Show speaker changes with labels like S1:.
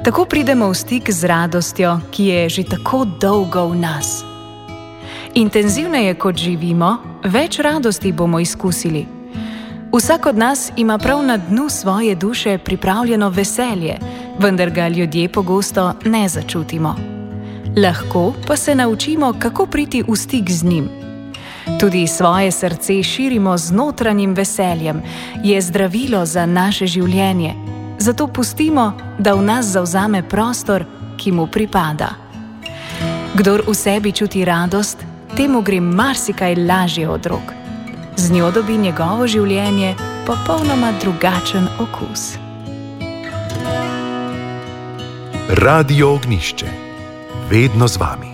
S1: Tako pridemo v stik z radostjo, ki je že tako dolgo v nas. Intenzivneje kot živimo, več radosti bomo izkusili. Vsak od nas ima prav na dnu svoje duše pripravljeno veselje, vendar ga ljudje pogosto ne začutimo. Lahko pa se naučimo, kako priti v stik z njim. Tudi svoje srce širimo z notranjim veseljem, je zdravilo za naše življenje. Zato pustimo, da v nas zavzame prostor, ki mu pripada. Kdor v sebi čuti radost, temu gre marsikaj lažje od rok. Z njo dobi njegovo življenje popolnoma drugačen okus.
S2: Radio Ognjišče. Vedno z vami.